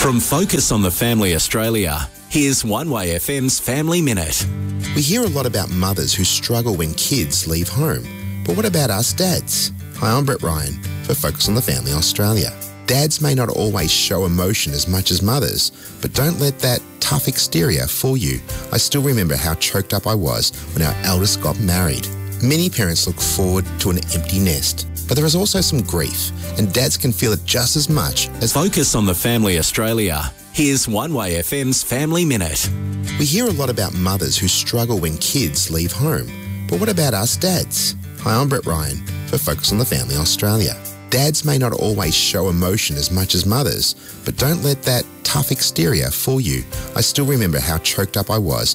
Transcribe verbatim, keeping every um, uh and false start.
From Focus on the Family Australia, here's One Way F M's Family Minute. We hear a lot about mothers who struggle when kids leave home. But what about us dads? Hi, I'm Brett Ryan for Focus on the Family Australia. Dads may not always show emotion as much as mothers, but don't let that tough exterior fool you. I still remember how choked up I was when our eldest got married. Many parents look forward to an empty nest, but there is also some grief, and dads can feel it just as much as... Focus on the Family Australia. Here's One Way F M's Family Minute. We hear a lot about mothers who struggle when kids leave home. But what about us dads? Hi, I'm Brett Ryan for Focus on the Family Australia. Dads may not always show emotion as much as mothers, but don't let that tough exterior fool you. I still remember how choked up I was